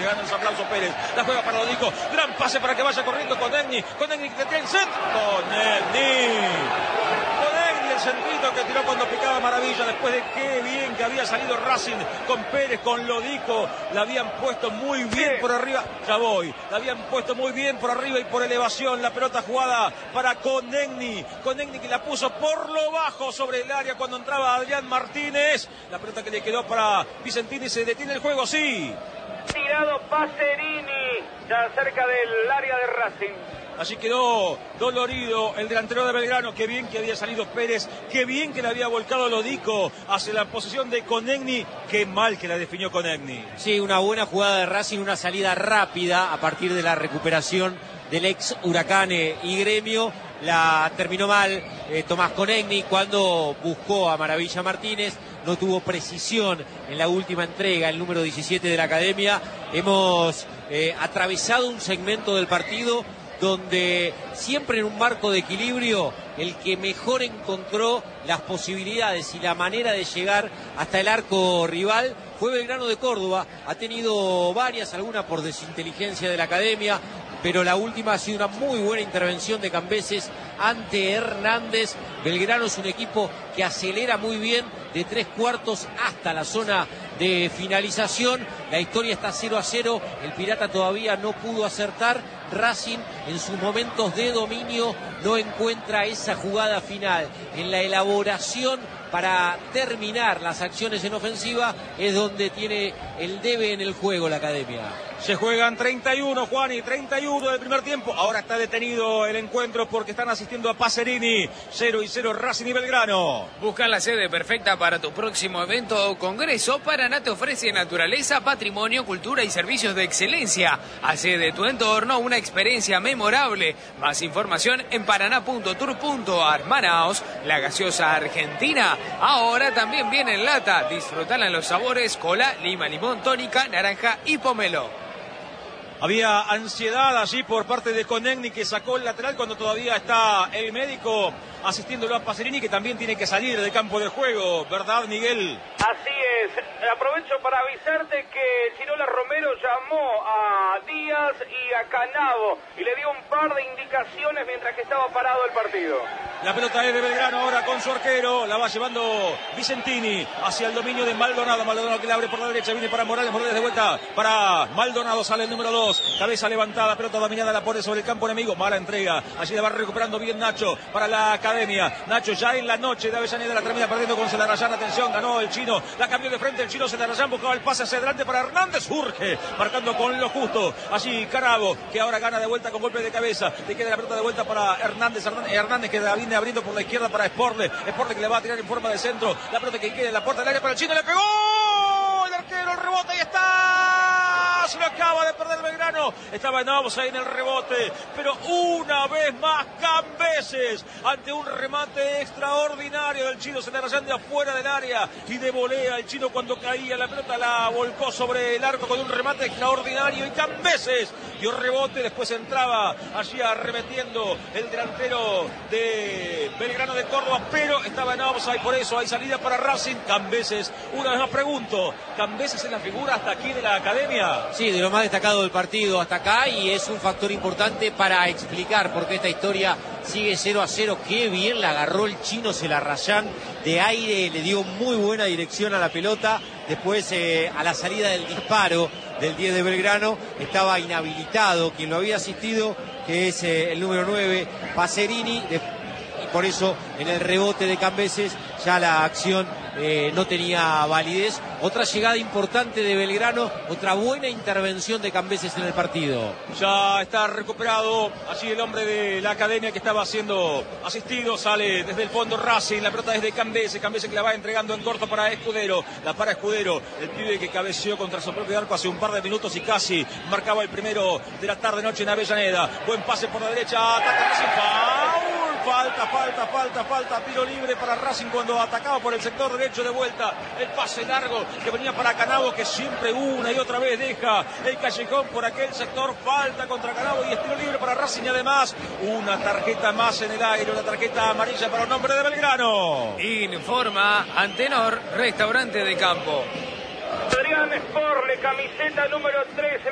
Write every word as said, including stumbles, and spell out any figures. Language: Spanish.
se gana los aplausos Pérez. La juega para Lodico. Gran pase para que vaya corriendo con Egni. Con Egni que tiene el centro. Con Egni. Con Egni el centrito que tiró cuando picaba Maravilla. Después de qué bien que había salido Racing con Pérez, con Lodico. La habían puesto muy bien por arriba. Ya voy. La habían puesto muy bien por arriba y por elevación. La pelota jugada para Conegni. Conegni que la puso por lo bajo sobre el área cuando entraba Adrián Martínez. La pelota que le quedó para Vicentini. Se detiene el juego, sí. Tirado Pacerini, ya cerca del área de Racing. Allí quedó dolorido el delantero de Belgrano. Qué bien que había salido Pérez. Qué bien que le había volcado Lodico hacia la posición de Conegni. Qué mal que la definió Conegni. Sí, una buena jugada de Racing, una salida rápida a partir de la recuperación del ex Huracán y Gremio. La terminó mal eh, Tomás Conegni cuando buscó a Maravilla Martínez. No tuvo precisión en la última entrega, el número diecisiete de la Academia. Hemos eh, atravesado un segmento del partido donde siempre en un marco de equilibrio el que mejor encontró las posibilidades y la manera de llegar hasta el arco rival fue Belgrano de Córdoba. Ha tenido varias, algunas por desinteligencia de la Academia, pero la última ha sido una muy buena intervención de Cambeses ante Hernández. Belgrano es un equipo que acelera muy bien de tres cuartos hasta la zona de finalización. La historia está cero a cero, el Pirata todavía no pudo acertar. Racing en sus momentos de dominio no encuentra esa jugada final. En la elaboración para terminar las acciones en ofensiva es donde tiene el debe en el juego la Academia. Se juegan treinta y uno, Juani, treinta y uno del primer tiempo. Ahora está detenido el encuentro porque están asistiendo a Pacerini. cero y cero Racing y Belgrano. Busca la sede perfecta para tu próximo evento o congreso. Paraná te ofrece naturaleza, patrimonio, cultura y servicios de excelencia. Hace de tu entorno una experiencia memorable. Más información en paraná punto tour punto ar. Manaos, la gaseosa argentina. Ahora también viene en lata. Disfrutala en los sabores cola, lima, limón, tónica, naranja y pomelo. Había ansiedad allí por parte de Conegni que sacó el lateral cuando todavía está el médico asistiéndolo a Pacerini, que también tiene que salir del campo de juego, ¿verdad, Miguel? Así es. Aprovecho para avisarte que Chirola Romero llamó a Díaz y a Canavo y le dio un par de indicaciones mientras que estaba parado el partido. La pelota es de Belgrano ahora con su arquero. La va llevando Vicentini hacia el dominio de Maldonado. Maldonado que le abre por la derecha. Viene para Morales. Morales de vuelta para Maldonado. Sale el número dos. Cabeza levantada. Pelota dominada. La pone sobre el campo enemigo. Mala entrega. Allí la va recuperando bien Nacho para la Academia. Nacho ya en la noche de Avellaneda. La termina perdiendo con Celarayán. Atención. Ganó el chino. La cambió de frente el chino Celarayán. Buscaba el pase hacia adelante para Hernández. Urge. Marcando con lo justo. Allí Carabo que ahora gana de vuelta con golpe de cabeza. Le queda la pelota de vuelta para Hernández. Hernández, Hernández que la viene abriendo por la izquierda para Sporle. Sporle que le va a tirar en forma de centro. La pelota que queda en la puerta del área para el chino. Le pegó el arquero, el rebote y está. Se lo acaba de perder Belgrano. Estaba en offside en el rebote. Pero una vez más Cambeses ante un remate extraordinario del chino Celarayán de afuera del área y de volea. El chino cuando caía la pelota la volcó sobre el arco con un remate extraordinario y Cambeses dio rebote. Después entraba allí arremetiendo el delantero de Belgrano de Córdoba, pero estaba en offside, por eso hay salida para Racing. Cambeses, una vez más pregunto, ¿Cambeses es la figura hasta aquí de la Academia? Sí, de lo más destacado del partido hasta acá, y es un factor importante para explicar por qué esta historia sigue cero a cero. Qué bien la agarró el chino Celarayán de aire, le dio muy buena dirección a la pelota. Después eh, a la salida del disparo del diez de Belgrano estaba inhabilitado quien lo había asistido, que es eh, el número nueve, Pacerini, de, y por eso en el rebote de Cambeses ya la acción eh, no tenía validez. Otra llegada importante de Belgrano, otra buena intervención de Cambeses en el partido. Ya está recuperado allí el hombre de la Academia que estaba siendo asistido. Sale desde el fondo Racing, la pelota es de Cambeses. Cambeses que la va entregando en corto para Escudero. La para Escudero, el pibe que cabeceó contra su propio arco hace un par de minutos y casi marcaba el primero de la tarde-noche en Avellaneda. Buen pase por la derecha, ataca Racing, foul. Falta, falta, falta, falta, tiro libre para Racing cuando atacaba por el sector derecho de vuelta. El pase largo que venía para Canavo, que siempre una y otra vez deja el callejón por aquel sector. Falta contra Canavo y es tiro libre para Racing y además una tarjeta más en el aire, una tarjeta amarilla para el nombre de Belgrano. Informa Antenor, restaurante de campo. Adrián Sporle, camiseta número trece.